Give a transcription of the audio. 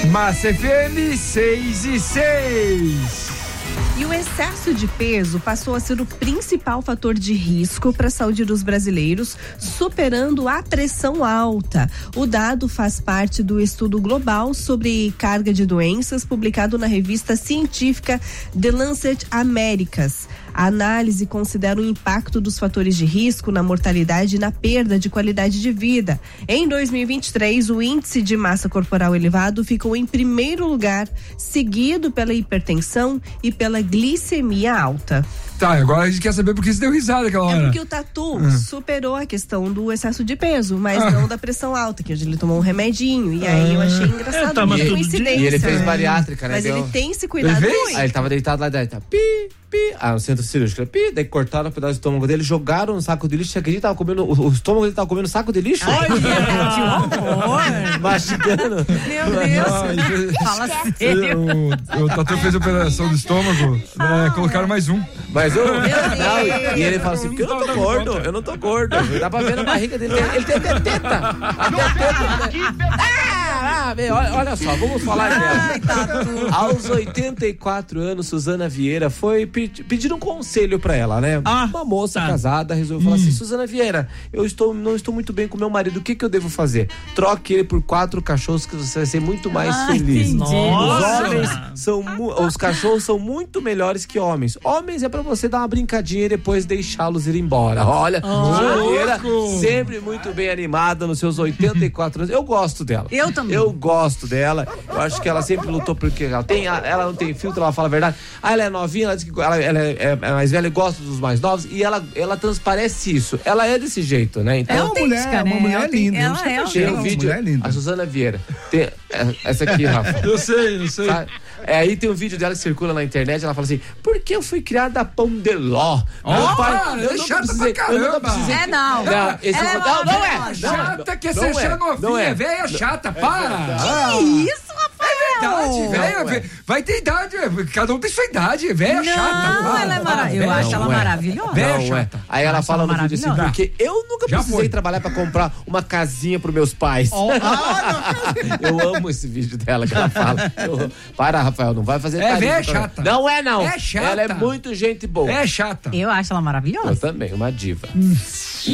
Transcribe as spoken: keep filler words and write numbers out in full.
Massa F M seis e seis. E o excesso de peso passou a ser o principal fator de risco para a saúde dos brasileiros, superando a pressão alta. O dado faz parte do estudo global sobre carga de doenças, publicado na revista científica The Lancet Americas. A análise considera o impacto dos fatores de risco na mortalidade e na perda de qualidade de vida. Em dois mil e vinte e três, o índice de massa corporal elevado ficou em primeiro lugar, seguido pela hipertensão e pela glicemia alta. Tá, agora a gente quer saber por que você deu risada aquela hora. É porque o Tatu hum. superou a questão do excesso de peso, mas ah. não da pressão alta, que hoje ele tomou um remedinho, e aí eu achei engraçado, é, uma e, coincidência. E ele fez bariátrica, né? Mas Deu... ele tem se cuidado ele muito. Aí ele tava deitado lá, daí tá pi, pi, ah, no centro cirúrgico, pi, daí cortaram um pedaço do estômago dele, jogaram no saco de lixo, você acredita? Tava comendo, o, o estômago dele tava comendo saco de lixo? Ai, que horror! Mastigando. Meu Deus! Ai, Fala sério. O, o Tatu fez a operação do estômago, né, colocaram mais um. Mas eu... Não, e ele fala assim, porque eu não tô gordo, eu não tô gordo. Dá pra ver na barriga dele, ele tem até teta. Até teta. Ah, olha, olha só, vamos falar dela. Aos oitenta e quatro anos, Suzana Vieira foi pedir, pedir um conselho pra ela, né? Ah, Uma moça tá. casada resolveu falar assim, Suzana Vieira, eu estou, não estou muito bem com meu marido, o que que eu devo fazer? Troque ele por quatro cachorros que você vai ser muito mais ah, feliz. Entendi. Os homens são, os cachorros são muito melhores que homens. Homens é pra você dar uma brincadinha e depois deixá-los ir embora. Olha, Suzana Vieira sempre muito bem animada nos seus oitenta e quatro anos. Eu gosto dela. Eu também. Eu gosto dela. Eu acho que ela sempre lutou porque ela tem, ela não tem filtro, ela fala a verdade. Ah, ela é novinha, ela diz que ela, ela é, é mais velha e gosta dos mais novos e ela, ela transparece isso. Ela é desse jeito, né? Então, É uma mulher, uma mulher ela tem- linda. ela Não sei é por tem quê, um uma vídeo, mulher linda. a Suzana Vieira. Tem, é, essa aqui, Rafa. Eu sei, eu sei. Sabe? É, aí tem um vídeo dela que circula na internet, ela fala assim, por que eu fui criada a pão de ló? Meu pai, eu é não chata precisei, pra eu nunca caramba. precisei. É, não. Não, esse Ela é não, não, não é. maravilhosa. Não, Chata que não você é, é não novinha, é. velha chata, para. Que isso, Rafael? Idade, velha, Não, é. vai ter idade, cada um tem sua idade, velha chata. Não, ela é maravilhosa. Eu acho ela Não é. maravilhosa. Velha Não, é. chata. Aí ela Acho fala ela no vídeo assim, maravilhosa. porque eu nunca Já precisei foi. trabalhar pra comprar uma casinha pros meus pais. Eu amo esse vídeo dela que ela fala. Eu- para, Rafael, não vai fazer É carinho velha pra- chata. Não é, não. É chata. Ela é muito gente boa. É chata. Eu acho ela maravilhosa. Eu também, uma diva.